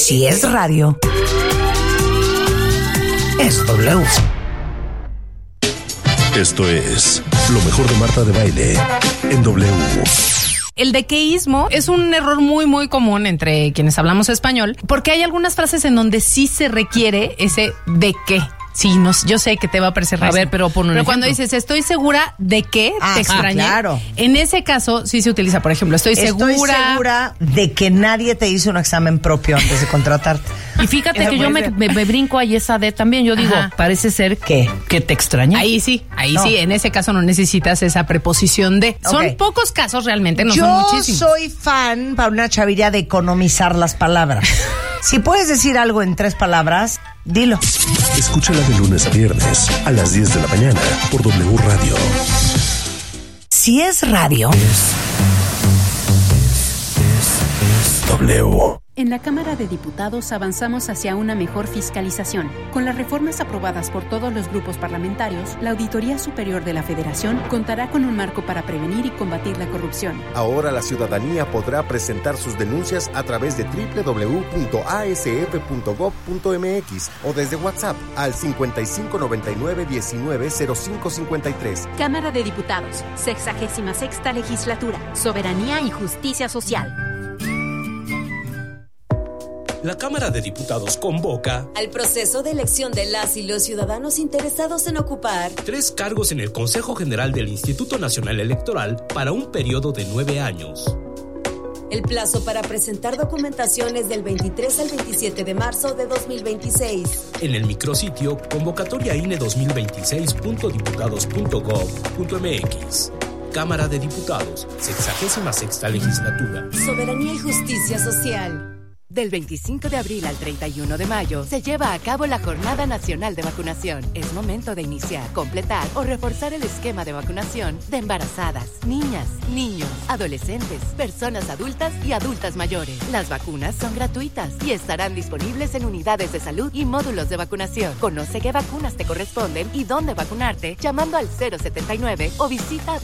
Si es radio, es W. Esto es lo mejor de Marta de Baile en W. El dequeísmo es un error muy, muy común entre quienes hablamos español, porque hay algunas frases en donde sí se requiere ese de qué. Sí, yo sé que te va a parecer raro. A ver, pero pon un ejemplo. Cuando dices, estoy segura de que te extrañé. Claro. En ese caso, sí se utiliza, por ejemplo, estoy segura de que nadie te hizo un examen propio antes de contratarte. Y fíjate que yo me brinco ahí esa de también. Yo digo, parece ser que te extrañé. Ahí sí, en ese caso no necesitas esa preposición de. Son pocos casos realmente, no son muchísimos. Yo soy fan, Paulina Chaviria, de economizar las palabras. Si puedes decir algo en 3 palabras, dilo. Escúchala de lunes a viernes a las 10 de la mañana por W Radio. Si es radio, es W. En la Cámara de Diputados avanzamos hacia una mejor fiscalización. Con las reformas aprobadas por todos los grupos parlamentarios, la Auditoría Superior de la Federación contará con un marco para prevenir y combatir la corrupción. Ahora la ciudadanía podrá presentar sus denuncias a través de www.asf.gov.mx o desde WhatsApp al 5599-190553. Cámara de Diputados, 66ª Legislatura, Soberanía y Justicia Social. La Cámara de Diputados convoca al proceso de elección de las y los ciudadanos interesados en ocupar 3 cargos en el Consejo General del Instituto Nacional Electoral para un periodo de 9 años. El plazo para presentar documentación es del 23 al 27 de marzo de 2026. En el micrositio convocatoriaine2026.diputados.gov.mx. Cámara de Diputados, 66ª Legislatura. Soberanía y Justicia Social. Del 25 de abril al 31 de mayo se lleva a cabo la Jornada Nacional de Vacunación. Es momento de iniciar, completar o reforzar el esquema de vacunación de embarazadas, niñas, niños, adolescentes, personas adultas y adultas mayores. Las vacunas son gratuitas y estarán disponibles en unidades de salud y módulos de vacunación. Conoce qué vacunas te corresponden y dónde vacunarte llamando al 079 o visita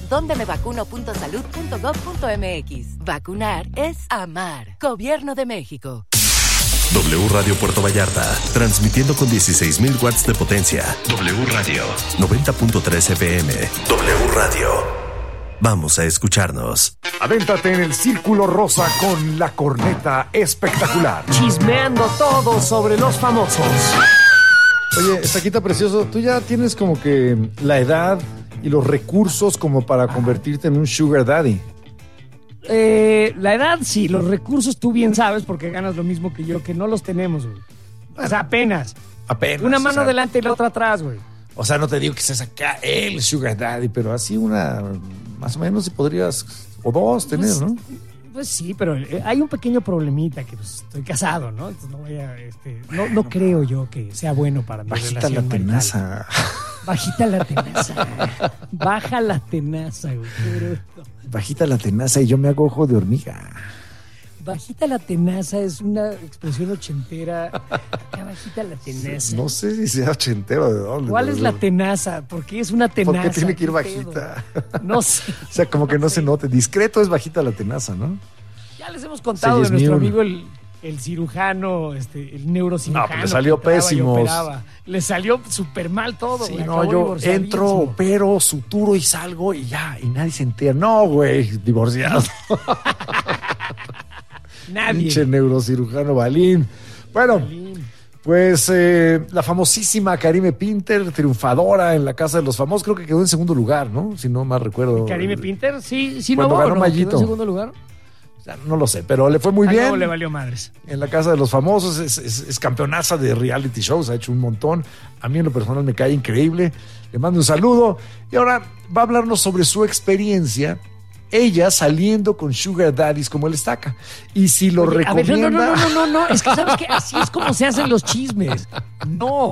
dondemevacuno.salud.gov.mx. Vacunar es amar. Gobierno de México. W Radio Puerto Vallarta, transmitiendo con 16,000 watts de potencia. W Radio, 90.3 FM. W Radio. Vamos a escucharnos. Adéntrate en el Círculo Rosa con la corneta espectacular. Chismeando todo sobre los famosos. Oye, Saquita Precioso, tú ya tienes como que la edad y los recursos como para convertirte en un sugar daddy. La edad sí, los recursos tú bien sabes porque ganas lo mismo que yo, que no los tenemos, güey. O sea, apenas. Una mano adelante y la otra atrás, güey. O sea, no te digo que seas acá el sugar daddy, pero así una, más o menos si podrías, o 2 tener, pues, ¿no? Pues sí, pero hay un pequeño problemita que pues, estoy casado, ¿no? Entonces no voy a, no creo yo que sea bueno para mi relación marital. Bajita la tenaza. Baja la tenaza, güey. Bajita la tenaza y yo me hago ojo de hormiga. Bajita la tenaza es una expresión ochentera. Bajita la tenaza. No sé si sea ochentero de dónde. ¿Cuál es la tenaza? ¿Por qué es una tenaza? ¿Por qué tiene que ir bajita? No sé. O sea, como que no se note. Discreto es bajita la tenaza, ¿no? Ya les hemos contado de nuestro amigo el cirujano, el neurocirujano. No, pues le salió pésimo. Le salió súper mal todo. Sí, güey. no, yo entro, opero, suturo y salgo y ya, y nadie se entera. No, güey, divorciado. Nadie. Pinche neurocirujano Balín. Bueno, pues la famosísima Karime Pinter, triunfadora en la Casa de los Famosos, creo que quedó en segundo lugar, ¿no? Si no mal recuerdo. Karime Pinter, sí, cuando ganó Mayito. ¿Quedó en segundo lugar? No lo sé, pero le fue muy bien. No, le valió madres. En la Casa de los Famosos, es campeonaza de reality shows, ha hecho un montón. A mí en lo personal me cae increíble. Le mando un saludo. Y ahora va a hablarnos sobre su experiencia, ella saliendo con sugar daddies como el Estaca. Y si lo recomienda... No. Es que sabes que así es como se hacen los chismes. No.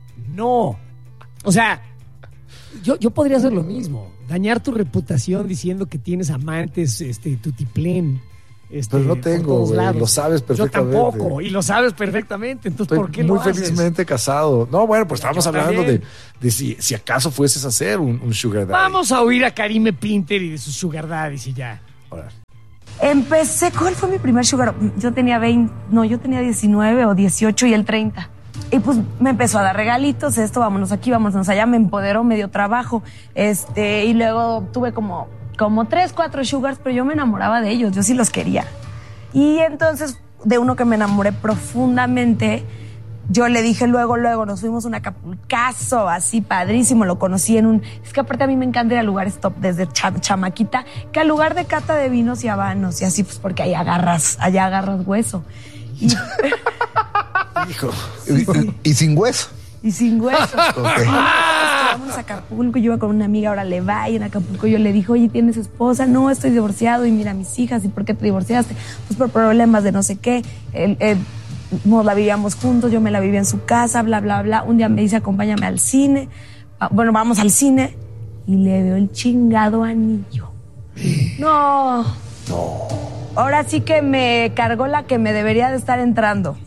O sea, yo podría hacer lo mismo. Dañar tu reputación diciendo que tienes amantes, tutiplén. Pero no tengo, güey, lo sabes perfectamente. Yo tampoco, y lo sabes perfectamente, entonces estoy ¿por qué lo haces? Muy felizmente casado. No, bueno, pues estábamos hablando de si acaso fueses a hacer un sugar daddy. Vamos a oír a Karime Pinter y de sus sugar daddies y ya. Ahora. Empecé, ¿cuál fue mi primer sugar? Yo tenía 19 o 18 y él 30. Y pues me empezó a dar regalitos, vámonos aquí, vámonos allá, me empoderó, me dio trabajo. Y luego tuve como 3, 4 sugars, pero yo me enamoraba de ellos, yo sí los quería. Y entonces, de uno que me enamoré profundamente, yo le dije luego, nos fuimos a un Acapulcazo, así padrísimo, lo conocí es que aparte a mí me encanta ir a lugares top desde chamaquita, que al lugar de cata de vinos y habanos, y así pues porque allá agarras hueso. Y... Hijo. ¿Y sin hueso? Y sin hueso. Okay. Vámonos a Acapulco, yo iba con una amiga, ahora le va, y en Acapulco yo le dije, oye, ¿tienes esposa? No, estoy divorciado, y mira mis hijas, ¿y por qué te divorciaste? Pues por problemas de no sé qué. Nos la vivíamos juntos, yo me la vivía en su casa, bla, bla, bla. Un día me dice, acompáñame al cine. Bueno, vamos al cine. Y le veo el chingado anillo. No. Ahora sí que me cargó la que me debería de estar entrando.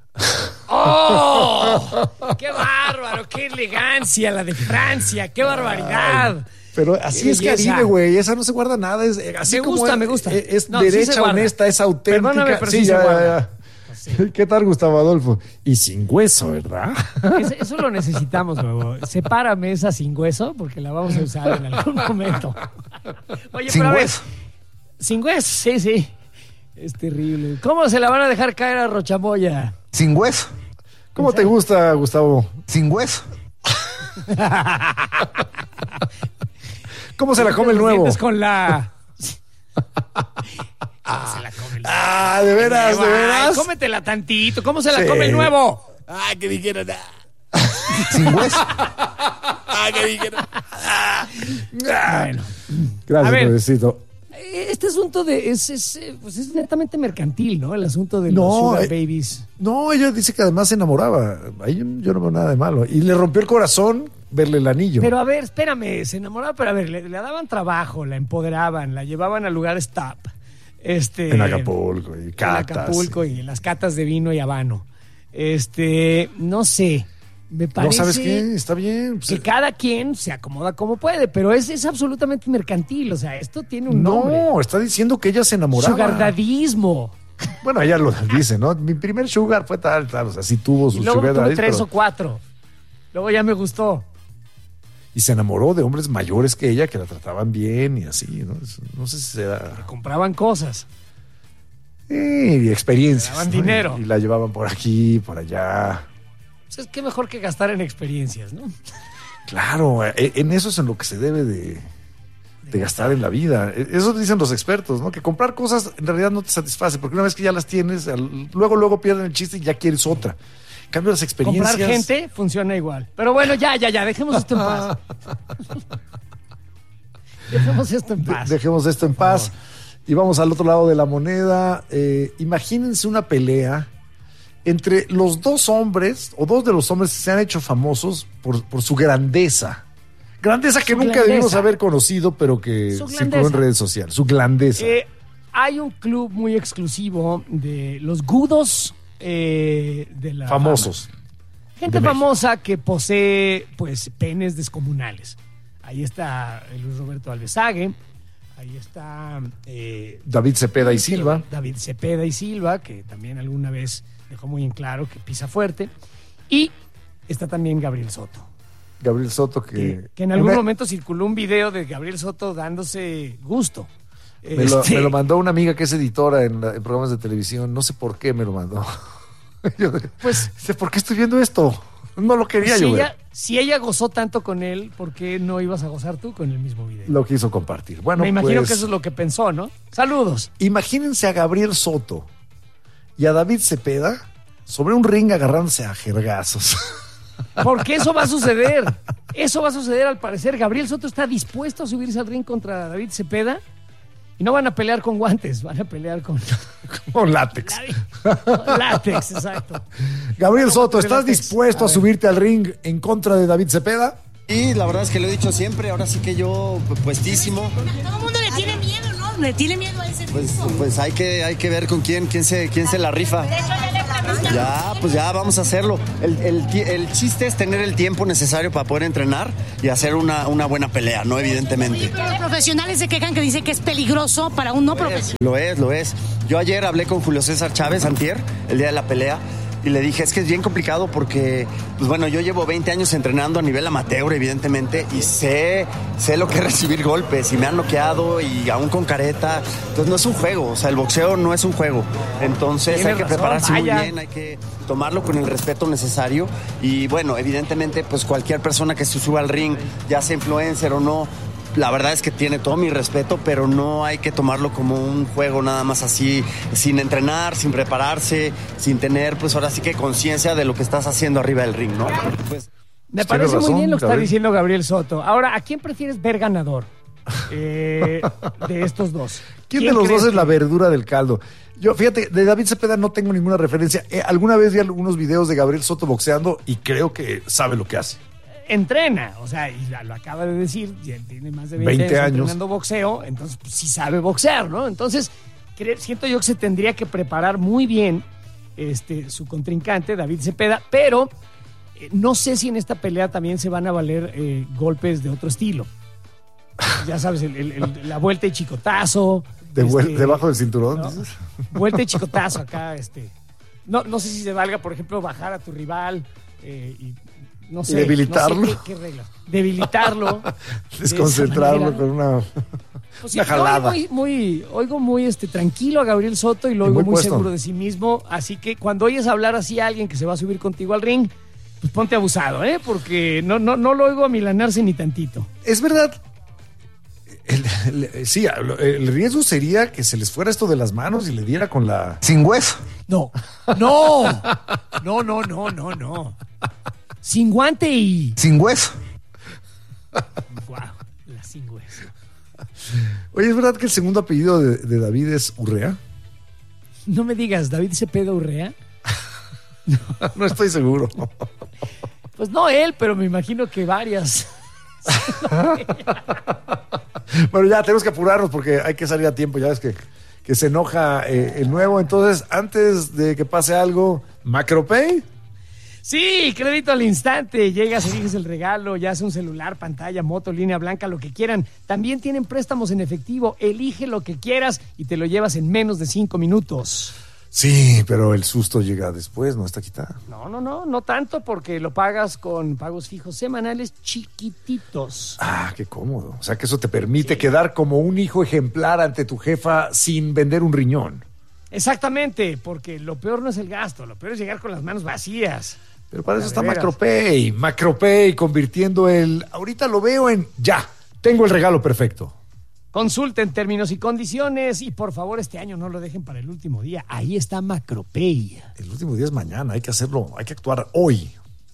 ¡Oh! ¡Qué bárbaro! ¡Qué elegancia la de Francia! ¡Qué barbaridad! Pero así es Caribe, güey. Esa no se guarda nada. Es así me gusta. Es derecha, sí honesta, es auténtica. Perdóname, pero sí, ya. Sí. ¿Qué tal, Gustavo Adolfo? Y sin hueso, ¿verdad? Eso lo necesitamos, luego. Sepárame esa sin hueso, porque la vamos a usar en algún momento. Oye, sin pero hueso. Sin hueso, sí. Es terrible. ¿Cómo se la van a dejar caer a Rochamoya? Sin hueso. ¿Cómo te gusta, Gustavo? Sin hueso. ¿Cómo se la come el nuevo? Con la... se la come el nuevo. Ah, ¿de veras? Ay, cómetela tantito. ¿Cómo se la come el nuevo? Ah, que dijeron. Sin hueso. Que dijeron. Bueno. Gracias, Nuevecito. Este asunto es netamente mercantil, ¿no? El asunto de los sugar babies. No, ella dice que además se enamoraba. Ahí yo no veo nada de malo. Y le rompió el corazón verle el anillo. Pero a ver, espérame, se enamoraba, pero a ver, le daban trabajo, la empoderaban, la llevaban a lugares top. En Acapulco y catas. En Acapulco y las catas de vino y habano. No sé. Me parece. No, ¿sabes qué? Está bien. Que cada quien se acomoda como puede, pero es absolutamente mercantil. O sea, esto tiene un nombre. No, está diciendo que ella se enamoraba. Sugardadismo. Bueno, ella lo dice, ¿no? Mi primer sugar fue tal. O sea, sí tuvo su sugar daddy. Luego tuve 3 pero... o 4. Luego ya me gustó. Y se enamoró de hombres mayores que ella, que la trataban bien y así, ¿no? No sé si se da... Le compraban cosas. Y experiencias. Le daban dinero. Y la llevaban por aquí, por allá. Pues es que mejor que gastar en experiencias, ¿no? Claro, en eso es en lo que se debe de gastar en la vida. Eso dicen los expertos, ¿no? Que comprar cosas en realidad no te satisface, porque una vez que ya las tienes, luego pierden el chiste y ya quieres otra. En cambio, las experiencias... Comprar gente funciona igual. Pero bueno, ya, dejemos esto en paz. Dejemos esto en paz. Y vamos al otro lado de la moneda. Imagínense una pelea entre los dos hombres, o dos de los hombres que se han hecho famosos por su grandeza. Grandeza que nunca debimos haber conocido, pero que circuló en redes sociales. Su grandeza. Hay un club muy exclusivo de los gudos de la famosos. Fama. Gente famosa que posee, pues, penes descomunales. Ahí está Luis Roberto Alvesague. Ahí está... David Cepeda y Silva. David Cepeda y Silva, que también alguna vez dejó muy en claro que pisa fuerte. Y está también Gabriel Soto. Gabriel Soto que en algún momento circuló un video de Gabriel Soto dándose gusto. Me lo mandó una amiga que es editora en programas de televisión. No sé por qué me lo mandó. Pues, ¿por qué estoy viendo esto? No lo quería yo ver. Si ella gozó tanto con él, ¿por qué no ibas a gozar tú con el mismo video? Lo quiso compartir. Bueno, me imagino que eso es lo que pensó, ¿no? Saludos. Imagínense a Gabriel Soto y a David Cepeda sobre un ring agarrándose a jergazos. Porque eso va a suceder. Eso va a suceder al parecer. Gabriel Soto está dispuesto a subirse al ring contra David Cepeda. Y no van a pelear con guantes, van a pelear con látex. Látex, exacto. Gabriel Soto, ¿estás dispuesto a subirte al ring en contra de David Cepeda? Y la verdad es que lo he dicho siempre, ahora sí que yo puestísimo. Todo el mundo le tiene miedo, ¿no? Le tiene miedo a ese tipo. Pues hay que ver con quién se la rifa. De hecho, ya le Ya, pues ya vamos a hacerlo. El chiste es tener el tiempo necesario para poder entrenar y hacer una buena pelea, ¿no? Evidentemente. Los profesionales se quejan que dicen que es peligroso para un no profesional. Lo es. Yo ayer hablé con Julio César Chávez, antier, el día de la pelea, y le dije, es que es bien complicado porque, pues bueno, yo llevo 20 años entrenando a nivel amateur, evidentemente, y sé lo que es recibir golpes, y me han noqueado, y aún con careta. Entonces no es un juego, o sea, el boxeo no es un juego. Entonces hay que prepararse muy bien, hay que tomarlo con el respeto necesario. Y bueno, evidentemente, pues cualquier persona que se suba al ring, ya sea influencer o no, la verdad es que tiene todo mi respeto, pero no hay que tomarlo como un juego nada más así, sin entrenar, sin prepararse, sin tener, pues ahora sí que conciencia de lo que estás haciendo arriba del ring, ¿no? Pues, me parece muy bien lo que está diciendo Gabriel Soto. Ahora, ¿a quién prefieres ver ganador de estos dos? ¿Quién de los dos es la verdura del caldo? Yo, fíjate, de David Cepeda no tengo ninguna referencia. Alguna vez vi algunos videos de Gabriel Soto boxeando y creo que sabe lo que hace. Entrena, o sea, y lo acaba de decir, ya tiene más de 20 años entrenando boxeo, entonces pues, sí sabe boxear, ¿no? Entonces, siento yo que se tendría que preparar muy bien su contrincante, David Cepeda, pero no sé si en esta pelea también se van a valer golpes de otro estilo. Ya sabes, la vuelta y chicotazo. Debajo del cinturón, ¿no? Vuelta y chicotazo acá, No sé si se valga, por ejemplo, bajar a tu rival y no sé, debilitarlo. No sé qué regla. Debilitarlo. Desconcentrarlo con una, pues una jalada. Oigo muy tranquilo a Gabriel Soto y lo oigo muy seguro de sí mismo. Así que cuando oyes hablar así a alguien que se va a subir contigo al ring, pues ponte abusado, porque no lo oigo amilanarse ni tantito. Es verdad. Sí, el riesgo sería que se les fuera esto de las manos y le diera con la... Sin hueso. No. Sin guante y... Sin hueso. Wow, la sin hueso. Oye, ¿es verdad que el segundo apellido de David es Urrea? No me digas, ¿David Cepeda Urrea? No estoy seguro. Pues no él, pero me imagino que varias. Bueno, ya tenemos que apurarnos porque hay que salir a tiempo. Ya ves que se enoja el nuevo. Entonces, antes de que pase algo, ¿Macropay? Sí, crédito al instante. Llegas, eliges el regalo, ya sea un celular, pantalla, moto, línea blanca, lo que quieran. También tienen préstamos en efectivo. Elige lo que quieras y te lo llevas en menos de 5 minutos. Sí, pero el susto llega después, ¿no está quitada? No tanto porque lo pagas con pagos fijos semanales chiquititos. Ah, qué cómodo. O sea que eso te permite quedar como un hijo ejemplar ante tu jefa sin vender un riñón. Exactamente, porque lo peor no es el gasto, lo peor es llegar con las manos vacías. Pero para eso está Macropay. Macropay convirtiendo ahorita lo veo en ya, tengo el regalo perfecto. Consulten términos y condiciones y por favor este año no lo dejen para el último día. Ahí está Macropay. El último día es mañana, hay que hacerlo, hay que actuar hoy.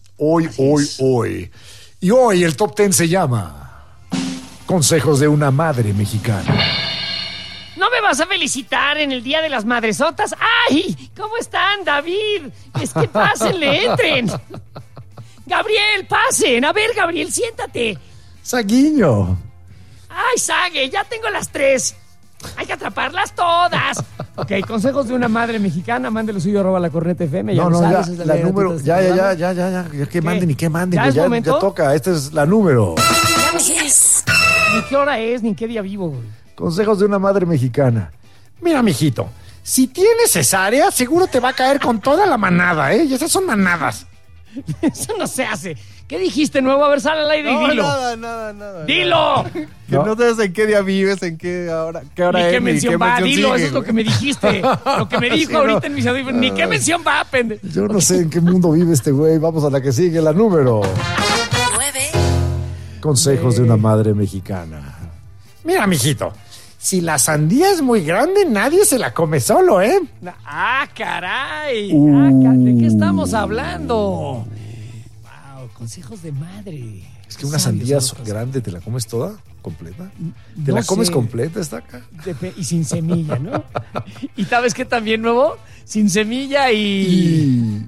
Hoy. Y hoy el Top 10 se llama Consejos de una Madre Mexicana. ¿No me vas a felicitar en el Día de las Madresotas? ¡Ay! ¿Cómo están, David? Es que pásenle, entren. Gabriel, pasen. A ver, Gabriel, siéntate. Saguiño. ¡Ay, Sague! Ya tengo las 3. Hay que atraparlas todas. Ok, consejos de una madre mexicana. Mándelo suyo @lacorneta.fm. Ya la número. Ya. Que manden y que manden. Ya toca. Esta es la número. Yes. Ni qué hora es, ni qué día vivo, güey. Consejos de una madre mexicana. Mira, mijito, si tienes cesárea, seguro te va a caer con toda la manada, ¿eh? Y esas son manadas. Eso no se hace. ¿Qué dijiste, nuevo? A ver, sal al aire y dilo. Nada. ¡Dilo! Que no sabes en qué día vives, en qué hora ni es. Qué mención va, dilo, sigue, eso es lo que me dijiste. Lo que me dijo ahorita en mis audífonos. Ni qué mención va, pendejo. Yo no sé en qué mundo vive este güey. Vamos a la que sigue, la número 9. Consejos de una madre mexicana. Mira, mijito, si la sandía es muy grande, nadie se la come solo, ¿eh? ¡Ah, caray! ¿De qué estamos hablando? Wow, consejos de madre. Es que una sandía grande, ¿te la comes toda? ¿Completa? ¿Te la comes completa esta acá? Y sin semilla, ¿no? ¿Y sabes qué también, nuevo? Sin semilla y...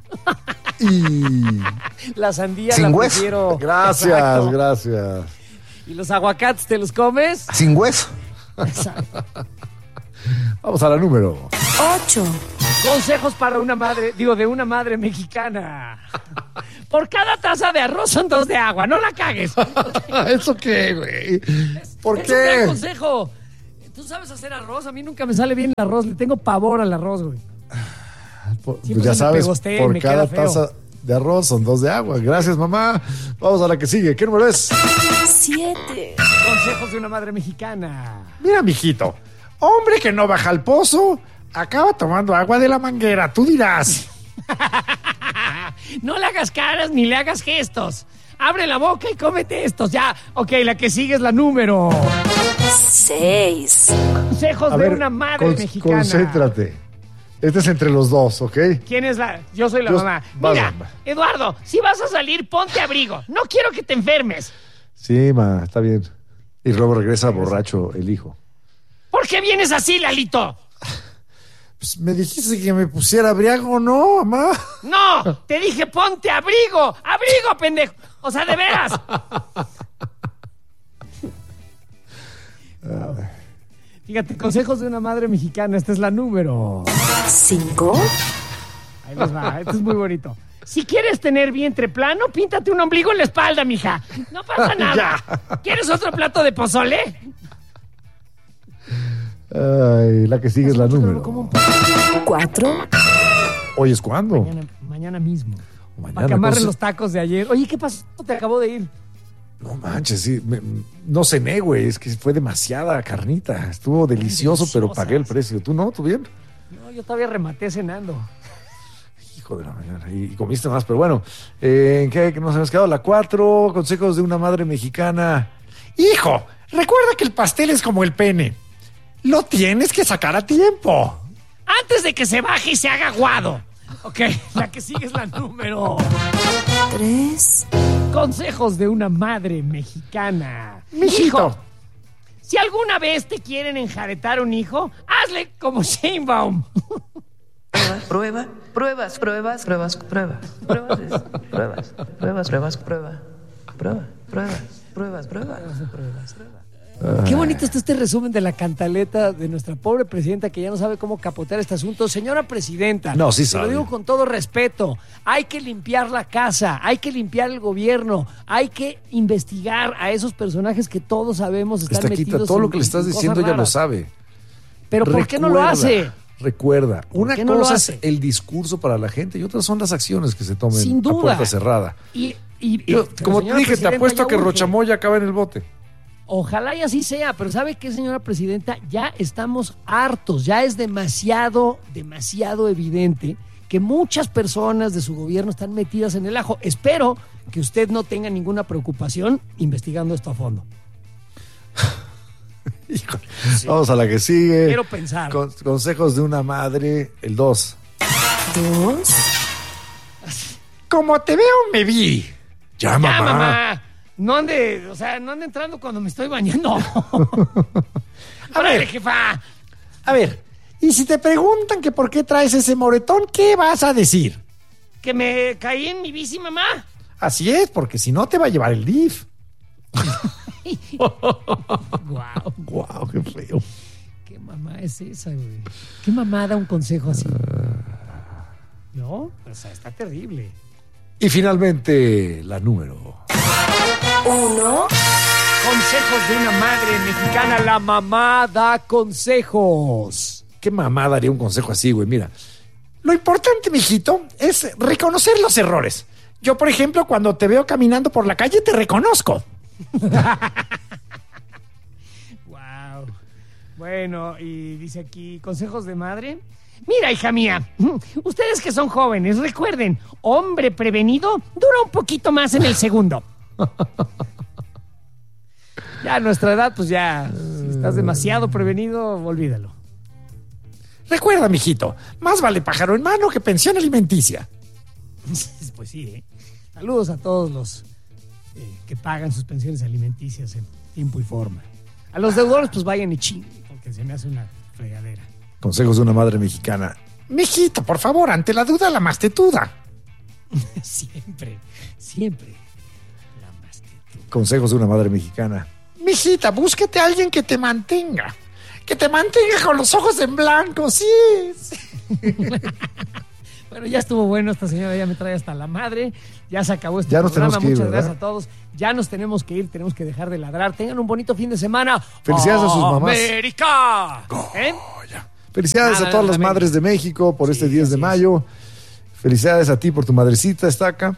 La sandía sin la hueso. prefiero... Gracias. ¿Y los aguacates te los comes? Sin hueso. Exacto. Vamos a la número 8. Consejos para una madre, de una madre mexicana. Por cada taza de arroz son 2 de agua, no la cagues. ¿Eso qué, güey? ¿Por Es qué? un gran consejo. ¿Tú sabes hacer arroz? A mí nunca me sale bien el arroz, le tengo pavor al arroz, güey. Pues Siempre ya se me sabes, pegostea y por me cada queda feo. taza de arroz son 2 de agua. Gracias, mamá. Vamos a la que sigue. ¿Qué número es? 7. Consejos de una madre mexicana. Mira, mijito. Hombre que no baja al pozo, acaba tomando agua de la manguera. Tú dirás. No le hagas caras ni le hagas gestos. Abre la boca y cómete estos. Ya, ok, la que sigue es la número 6. Consejos A de ver, una madre mexicana. concéntrate. Este es entre los dos, ¿ok? ¿Quién es la? Yo soy la mamá. vas, Mira, mamá. Eduardo, si vas a salir, ponte abrigo. No quiero que te enfermes. Sí, ma, está bien. Y luego regresa borracho el hijo. ¿Por qué vienes así, Lalito? Pues me dijiste que me pusiera abrigo, ¿no, mamá? No, te dije ponte abrigo. Abrigo, pendejo. O sea, de veras. Fíjate, consejos de una madre mexicana. Esta es la número 5. Ahí les va, esto es muy bonito. Si quieres tener vientre plano, píntate un ombligo en la espalda, mija. No pasa nada. ¿Quieres otro plato de pozole? Ay, la que sigue es la número 4. ¿Hoy es cuándo? Mañana mismo. Mañana, Para que amarren entonces- los tacos de ayer. Oye, ¿qué pasó? Te acabo de ir. No manches, sí. No cené, güey. Es que fue demasiada carnita. Estuvo delicioso, pero pagué el precio. ¿Tú no? ¿Tú bien? No, yo todavía rematé cenando. Hijo de la mañana. Y comiste más, pero bueno. ¿En qué nos hemos quedado? La 4. Consejos de una madre mexicana. Hijo, recuerda que el pastel es como el pene. Lo tienes que sacar a tiempo. Antes de que se baje y se haga aguado. Ok, la que sigue es la número 3. Consejos de una madre mexicana. Mijito. Hijo, si alguna vez te quieren enjaretar un hijo, hazle como Sheinbaum. Pruebas, pruebas, pruebas, pruebas, pruebas, pruebas, pruebas, pruebas, pruebas, pruebas, pruebas, pruebas, pruebas, pruebas. Qué bonito está este resumen de la cantaleta de nuestra pobre presidenta que ya no sabe cómo capotear este asunto. Señora presidenta, No, sí te sabe. lo digo con todo respeto, hay que limpiar la casa, hay que limpiar el gobierno, hay que investigar a esos personajes que todos sabemos están Esta metidos quita todo lo en- que le estás en cosas diciendo, ya lo raras. sabe. Pero ¿por qué no lo hace? Recuerda, una qué no lo cosa hace? es el discurso para la gente y otras son las acciones que se tomen Sin a duda. puerta cerrada. Pero, Como te señora dije, te presidenta, apuesto ya que urge. Rochamoya acaba en el bote. Ojalá y así sea, pero ¿sabe qué, señora presidenta? Ya estamos hartos, ya es demasiado evidente que muchas personas de su gobierno están metidas en el ajo. Espero que usted no tenga ninguna preocupación investigando esto a fondo. Vamos a la que sigue. Quiero pensar. Consejos de una madre, el 2. 2. Como te veo, me vi. Ya, mamá. No ande entrando cuando me estoy bañando. A ver, jefa. A ver, y si te preguntan que por qué traes ese moretón, ¿qué vas a decir? Que me caí en mi bici, mamá. Así es, porque si no te va a llevar el DIF. Guau, qué feo. ¿Qué mamá es esa, güey? ¿Qué mamá da un consejo así? ¿No? O sea, está terrible. Y finalmente, la número 1. Consejos de una madre mexicana. La mamá da consejos. ¿Qué mamá daría un consejo así, güey? Mira, lo importante, mijito, es reconocer los errores. Yo, por ejemplo, cuando te veo caminando por la calle, te reconozco. Wow. Bueno, y dice aquí, consejos de madre. Mira, hija mía, ustedes que son jóvenes, recuerden, hombre prevenido dura un poquito más en el segundo. Ya a nuestra edad, pues ya, si estás demasiado prevenido, olvídalo. Recuerda, mijito, más vale pájaro en mano que pensión alimenticia. Pues sí, ¿eh? Saludos a todos los que pagan sus pensiones alimenticias en tiempo y forma. A los deudores, pues vayan y chinguen, porque se me hace una fregadera. Consejos de una madre mexicana. Mijito, por favor, ante la duda, la mastetuda. Siempre, siempre. Consejos de una madre mexicana. Mijita, búsquete a alguien que te mantenga. Que te mantenga con los ojos en blanco, sí. Bueno, ya estuvo bueno, esta señora ya me trae hasta la madre. Ya se acabó este ya nos programa. Tenemos que ir, muchas ¿verdad? gracias a todos. Ya nos tenemos que ir, tenemos que dejar de ladrar. Tengan un bonito fin de semana. Felicidades a sus mamás. ¡América! Felicidades a todas las madres de México por este 10 de mayo. Felicidades a ti por tu madrecita, Estaca.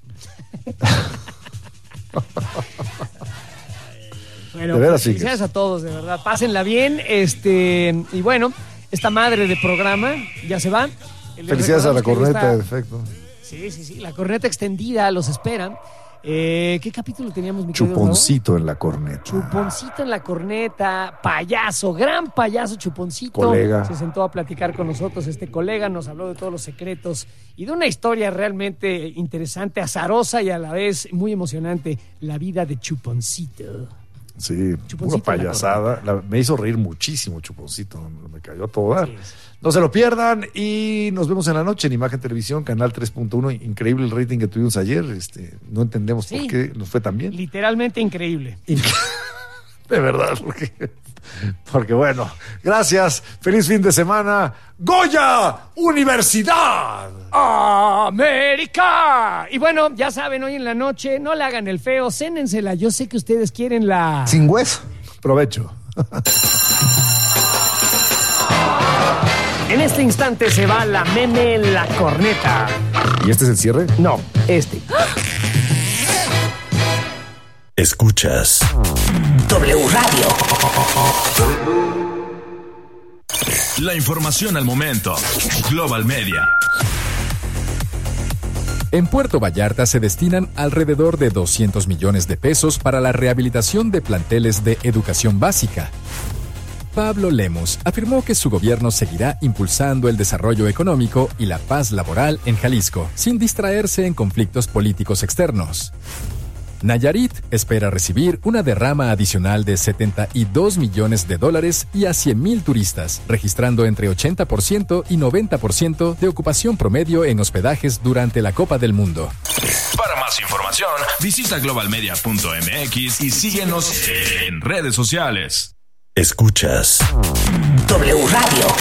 Bueno, de veras, felicidades a todos, de verdad. Pásenla bien. Y bueno, esta madre de programa ya se va. Felicidades a la corneta, de efecto. Sí, la corneta extendida los espera. ¿Qué capítulo teníamos, mi querido Chuponcito en la corneta. Chuponcito en la corneta, payaso, gran payaso Chuponcito. Colega. Se sentó a platicar con nosotros, este colega nos habló de todos los secretos y de una historia realmente interesante, azarosa y a la vez muy emocionante, la vida de Chuponcito. Sí, pura payasada. Me hizo reír muchísimo Chuponcito, me cayó a todo dar. Sí. No se lo pierdan y nos vemos en la noche en Imagen Televisión, Canal 3.1. Increíble el rating que tuvimos ayer. No entendemos por qué nos fue tan bien. Literalmente increíble. De verdad, porque bueno, gracias. Feliz fin de semana. ¡Goya Universidad! ¡América! Y bueno, ya saben, hoy en la noche no le hagan el feo, cénensela. Yo sé que ustedes quieren la... Sin hueso. Provecho. En este instante se va la meme en la corneta. ¿Y este es el cierre? No, este. Escuchas W Radio. La información al momento. Global Media. En Puerto Vallarta se destinan alrededor de 200 millones de pesos para la rehabilitación de planteles de educación básica. Pablo Lemus afirmó que su gobierno seguirá impulsando el desarrollo económico y la paz laboral en Jalisco, sin distraerse en conflictos políticos externos. Nayarit espera recibir una derrama adicional de $72 millones y a 100,000 turistas, registrando entre 80% y 90% de ocupación promedio en hospedajes durante la Copa del Mundo. Para más información, visita globalmedia.mx y síguenos en redes sociales. Escuchas W Radio.